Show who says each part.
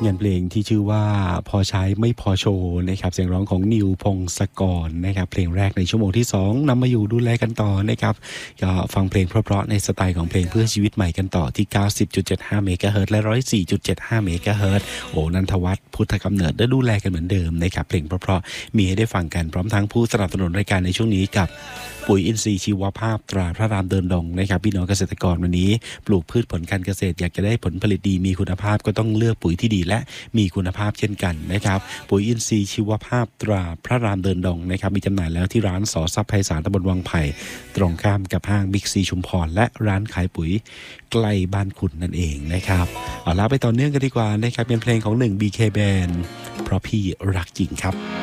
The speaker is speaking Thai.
Speaker 1: งานเพลงที่ชื่อว่าพอใช้ไม่พอโชว์นะครับเสียงร้องของนิวพงศกรนะครับเพลงแรกในชั่วโมงที่2นำมาอยู่ดูแลกันต่อนะครับก็ฟังเพลงเพราะๆในสไตล์ของเพลงเพื่อชีวิตใหม่กันต่อที่ 90.75 เมกะเฮิรตซ์และ 104.75 เมกะเฮิรตซ์โอ้นันทวัฒน์พุทธกำเนิดได้ดูแลกันเหมือนเดิมนะครับเพลงเพราะๆมีให้ได้ฟังกันพร้อมทั้งผู้สนับสนุนรายการในช่วงนี้กับปุ๋ยอินทรีย์ชีวภาพตราพระรามเดินดงนะครับพี่น้องเกษตรกรวันนี้ปลูกพืชผลการเกษตรอยากจะได้ผลผลิตดีมีคุณภาพก็ต้องเลือกปุ๋ยที่ดีและมีคุณภาพเช่นกันนะครับปุ๋ยอินทรีย์ชีวภาพตราพระรามเดินดงนะครับมีจำหน่ายแล้วที่ร้านสอทรัพย์ไพศาลตำบลวังไผ่ตรงข้ามกับห้างบิ๊กซีชุมพรและร้านขายปุ๋ยใกล้บ้านคุณนั่นเองนะครับเอาล่ะไปต่อเนื่องกันดีกว่านะครับเป็นเพลงของ1 BK Band เพราะพี่รักจริงครับ